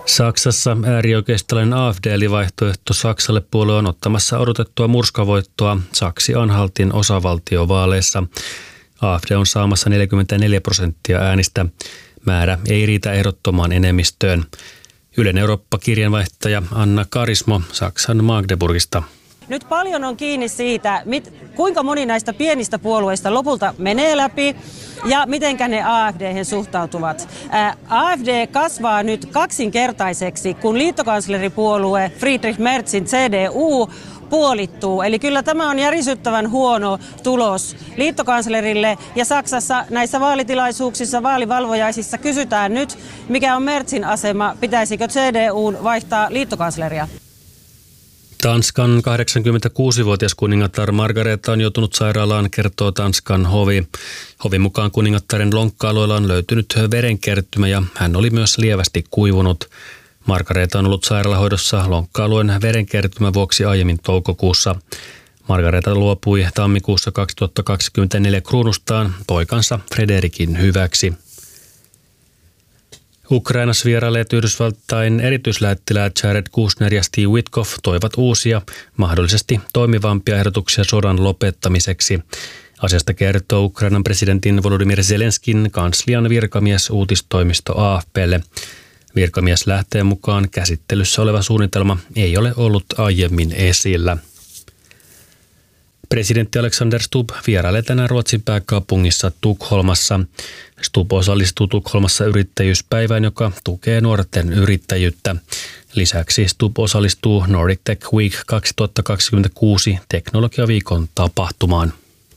Saksassa äärioikeistolainen AfD eli vaihtoehto Saksalle puolue on ottamassa odotettua murskavoittoa Saksi-Anhaltin osavaltiovaaleissa. AfD on saamassa 44% äänistä. Määrä ei riitä ehdottomaan enemmistöön. Ylen Eurooppa-kirjanvaihtaja Anna Karismo Saksan Magdeburgista. Nyt paljon on kiinni siitä, kuinka moni näistä pienistä puolueista lopulta menee läpi ja mitenkä ne AfD:hen suhtautuvat. AfD kasvaa nyt kaksinkertaiseksi, kun liittokansleripuolue Friedrich Merzin CDU puolittuu. Eli kyllä tämä on järisyttävän huono tulos liittokanslerille. Ja Saksassa näissä vaalitilaisuuksissa, vaalivalvojaisissa kysytään nyt, mikä on Merzin asema, pitäisikö CDUn vaihtaa liittokansleria. Tanskan 86-vuotias kuningatar Margareta on joutunut sairaalaan, kertoo Tanskan hovi. Hovin mukaan kuningattaren lonkka-alueella on löytynyt verenkerttymä ja hän oli myös lievästi kuivunut. Margareta on ollut sairaalahoidossa lonkka-alueen verenkertymän vuoksi aiemmin toukokuussa. Margareta luopui tammikuussa 2024 kruunustaan poikansa Frederikin hyväksi. Ukrainassa vierailleet Yhdysvaltain erityislähettiläät Jared Kushner ja Steve Witkoff toivat uusia, mahdollisesti toimivampia ehdotuksia sodan lopettamiseksi. Asiasta kertoo Ukrainan presidentin Volodymyr Zelenskin kanslian virkamies uutistoimisto AFP:lle. Virkamies lähteen mukaan käsittelyssä oleva suunnitelma ei ole ollut aiemmin esillä. Presidentti Alexander Stubb vierailee tänään Ruotsin pääkaupungissa Tukholmassa. Stubb osallistuu Tukholmassa yrittäjyyspäivään, joka tukee nuorten yrittäjyyttä. Lisäksi Stubb osallistuu Nordic Tech Week 2026 teknologiaviikon tapahtumaan.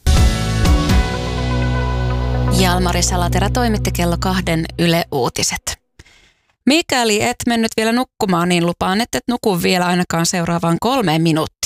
Jalmari Salaterä toimitti kello 2 Yle Uutiset. Mikäli et mennyt vielä nukkumaan, niin lupaan, että et nuku vielä ainakaan seuraavaan 3 minuuttiin.